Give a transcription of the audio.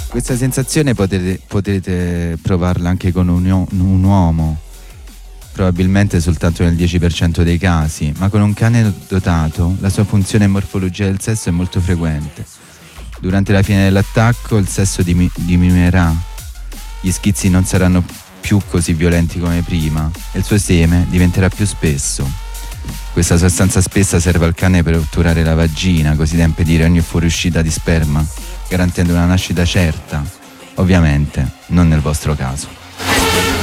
Questa sensazione potete provarla anche con un uomo, probabilmente soltanto nel 10% dei casi, ma con un cane dotato la sua funzione e morfologia del sesso è molto frequente. Durante la fine dell'attacco il sesso diminuirà, gli schizzi non saranno più così violenti come prima e il suo seme diventerà più spesso. Questa sostanza spessa serve al cane per otturare la vagina, così da impedire ogni fuoriuscita di sperma, garantendo una nascita certa, ovviamente non nel vostro caso.